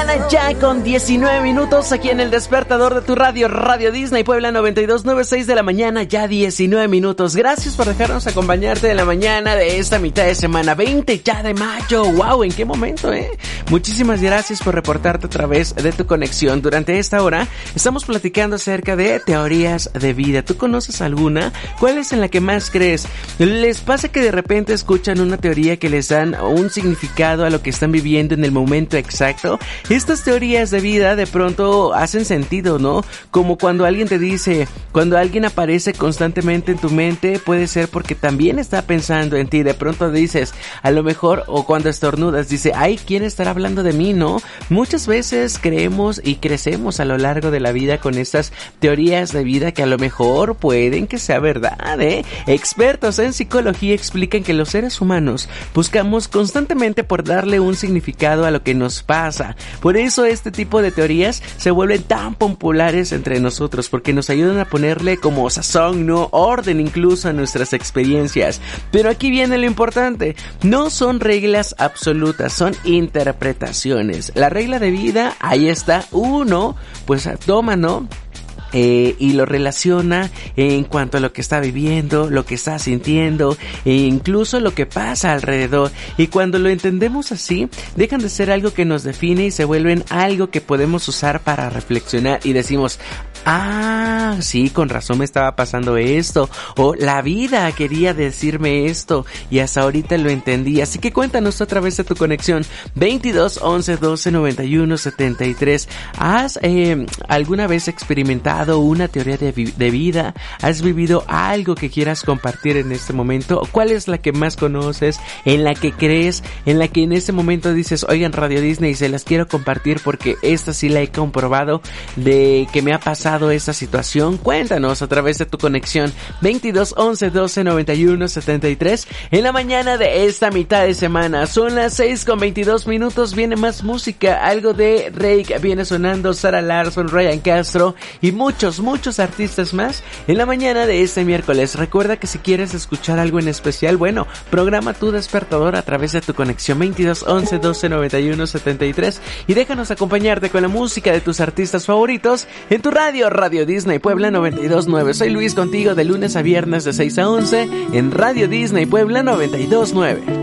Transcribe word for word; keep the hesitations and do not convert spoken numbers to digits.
mañana ya con diecinueve minutos aquí en el despertador de tu radio, Radio Disney Puebla noventa y dos punto nueve, seis de la mañana, ya diecinueve minutos. Gracias por dejarnos acompañarte de la mañana de esta mitad de semana, veinte ya de mayo. Wow, ¿en qué momento, eh? Muchísimas gracias por reportarte a través de tu conexión. Durante esta hora estamos platicando acerca de teorías de vida. ¿Tú conoces alguna? ¿Cuál es en la que más crees? ¿Les pasa que de repente escuchan una teoría que les dan un significado a lo que están viviendo en el momento exacto? Estas teorías de vida de pronto hacen sentido, ¿no? Como cuando alguien te dice, cuando alguien aparece constantemente en tu mente, puede ser porque también está pensando en ti. De pronto dices, a lo mejor, o cuando estornudas, dice, ay, ¿quién estará hablando de mí, no? Muchas veces creemos y crecemos a lo largo de la vida con estas teorías de vida que a lo mejor pueden que sea verdad, ¿eh? Expertos en psicología explican que los seres humanos buscamos constantemente por darle un significado a lo que nos pasa. Por eso este tipo de teorías se vuelven tan populares entre nosotros, porque nos ayudan a ponerle como sazón, ¿no? Orden incluso a nuestras experiencias. Pero aquí viene lo importante, no son reglas absolutas, son interpretaciones. La regla de vida, ahí está, uno, pues toma, ¿no? Eh, y lo relaciona en cuanto a lo que está viviendo, lo que está sintiendo e incluso lo que pasa alrededor, y cuando lo entendemos así, dejan de ser algo que nos define y se vuelven algo que podemos usar para reflexionar y decimos, ah, sí, con razón me estaba pasando esto, o la vida quería decirme esto y hasta ahorita lo entendí. Así que cuéntanos a través de tu conexión veintidós, once, doce, noventa y uno, setenta y tres. ¿Has eh, alguna vez experimentado una teoría de, vi- de vida? ¿Has vivido algo que quieras compartir en este momento? ¿Cuál es la que más conoces? ¿En la que crees? ¿En la que en este momento dices, oigan, Radio Disney, se las quiero compartir porque esta sí la he comprobado de que me ha pasado esta situación? Cuéntanos a través de tu conexión veintidós, once, doce, noventa y uno, setenta y tres en la mañana de esta mitad de semana. Son las seis con veintidós minutos, viene más música, algo de Rake, viene sonando Sara Larsson, Ryan Castro y muchos, muchos artistas más en la mañana de este miércoles. Recuerda que si quieres escuchar algo en especial, bueno, programa tu despertador a través de tu conexión veintidós, once, doce, noventa y uno, setenta y tres y déjanos acompañarte con la música de tus artistas favoritos en tu radio, Radio Disney Puebla noventa y dos punto nueve. Soy Luis contigo de lunes a viernes de seis a once en Radio Disney Puebla noventa y dos punto nueve.